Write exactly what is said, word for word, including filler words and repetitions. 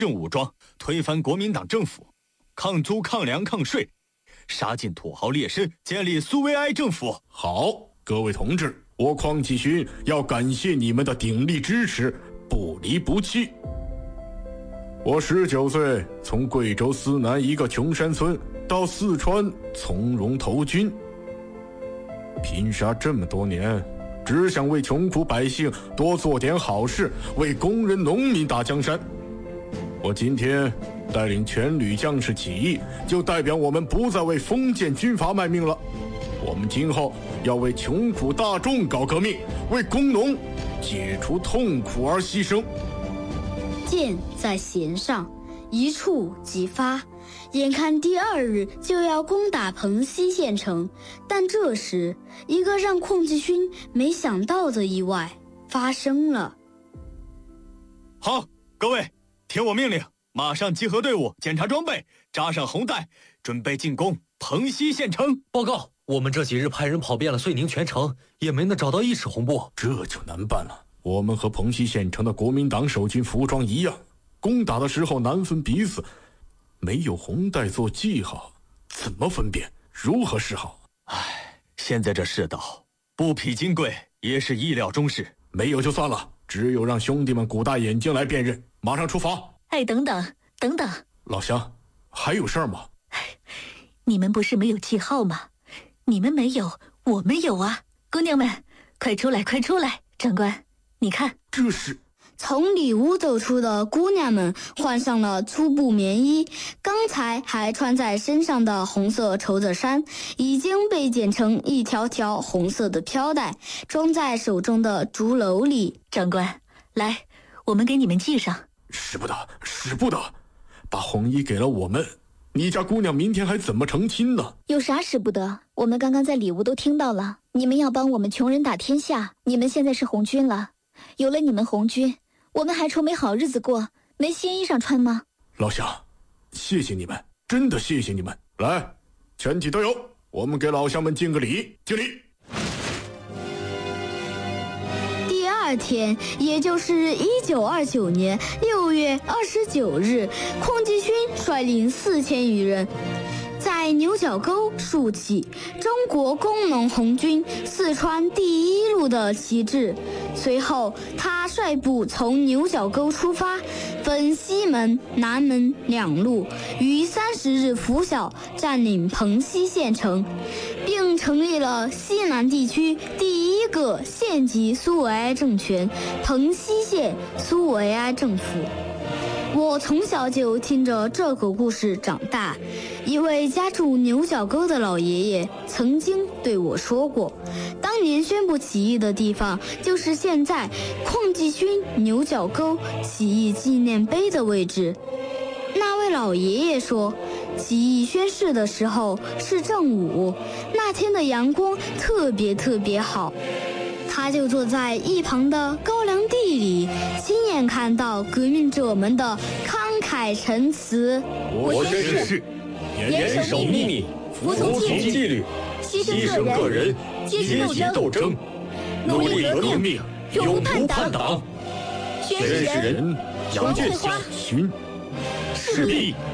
政武装，推翻国民党政府，抗租抗粮抗税，杀尽土豪劣绅，建立苏维埃政府。 好，各位同志，我邝继勋要感谢你们的鼎力支持，不离不弃。我十九岁从贵州思南一个穷山村到四川从容投军，拼杀这么多年，只想为穷苦百姓多做点好事，为工人农民打江山。我今天带领全旅将士起义，就代表我们不再为封建军阀卖命了。我们今后要为穷苦大众搞革命，为工农解除痛苦而牺牲。 箭在弦上，一触即发。眼看第二日就要攻打彭溪县城，但这时一个让邝继勋没想到的意外发生了。 好，各位，听我命令，马上集合队伍，检查装备，扎上红带，准备进攻彭溪县城。 报告，我们这几日派人跑遍了遂宁全城，也没能找到一尺红布。 这就难办了。我们和彭溪县城的国民党守军服装一样，攻打的时候难分彼此，没有红带做记号，怎么分辨？如何是好？ 唉，现在这世道，不匹金贵也是意料中事。 没有就算了，只有让兄弟们鼓大眼睛来辨认。马上出发。 哎，等等等等， 老乡，还有事儿吗？ 你们不是没有记号吗？你们没有，我们有啊！姑娘们，快出来，快出来！长官，你看， 这是。 从里屋走出的姑娘们换上了粗布棉衣，刚才还穿在身上的红色绸子衫已经被剪成一条条红色的飘带，装在手中的竹篓里。 长官，来，我们给你们系上。 使不得，使不得，把红衣给了我们，你家姑娘明天还怎么成亲呢？ 有啥使不得？我们刚刚在里屋都听到了，你们要帮我们穷人打天下，你们现在是红军了，有了你们红军，我们还愁没好日子过，没新衣裳穿吗？ 老乡，谢谢你们，真的谢谢你们。来，全体都有，我们给老乡们敬个礼，敬礼。 第二天，也就是一九二九年六月二十九日，邝继勋率领四千余人，在牛角沟竖起中国工农红军四川第一路的旗帜。随后，他率部从牛角沟出发，分西门、南门两路，于三十日拂晓占领彭溪县城，并成立了西南地区第一个县级苏维埃政权——彭溪县苏维埃政府。我从小就听着这个故事长大，一位家住牛角沟的老爷爷曾经对我说过，当年宣布起义的地方就是现在邝继勋牛角沟起义纪念碑的位置。那位老爷爷说，起义宣誓的时候是正午，那天的阳光特别特别好，他就坐在一旁的高粱地里，亲眼看到革命者们的慷慨陈词。 我宣誓，严守秘密，服从纪律，牺牲个人，阶级斗争，努力革命，永不叛党。宣誓人：杨建新，势必